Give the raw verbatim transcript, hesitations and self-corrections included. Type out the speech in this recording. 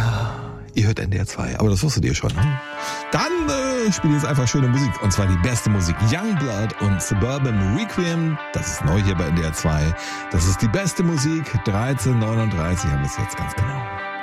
Ja, ihr hört N D R zwei, aber das wusstet ihr schon, ne? Dann äh, spiele ich jetzt einfach schöne Musik, und zwar die beste Musik. Youngblood und Suburban Requiem, das ist neu hier bei N D R zwei. Das ist die beste Musik, dreizehn neununddreißig haben wir es jetzt ganz genau.